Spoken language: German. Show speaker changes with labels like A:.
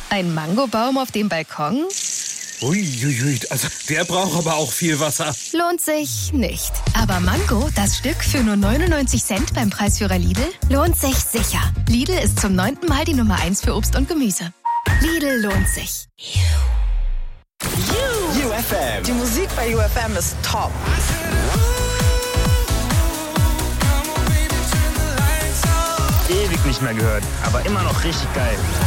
A: Ein Mangobaum auf dem Balkon?
B: Uiuiui, also der braucht aber auch viel Wasser.
A: Lohnt sich nicht. Aber Mango, das Stück für nur 99 Cent beim Preisführer Lidl, lohnt sich sicher. Lidl ist zum 9. Mal die Nummer 1 für Obst und Gemüse. Lidl lohnt sich.
C: UFM. Die Musik bei UFM ist top.
D: Ewig nicht mehr gehört, aber immer noch richtig geil.